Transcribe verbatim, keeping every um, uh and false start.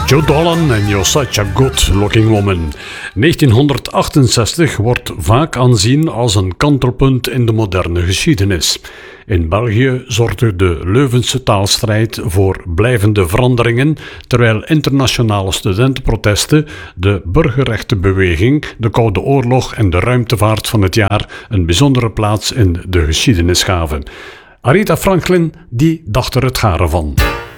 Joe Dolan en You're Such a Good Looking Woman. negentienhonderdachtenzestig wordt vaak aanzien als een kantelpunt in de moderne geschiedenis. In België zorgde de Leuvense taalstrijd voor blijvende veranderingen, terwijl internationale studentenprotesten, de burgerrechtenbeweging, de Koude Oorlog en de ruimtevaart van het jaar een bijzondere plaats in de geschiedenis gaven. Aretha Franklin die dacht er het gare van.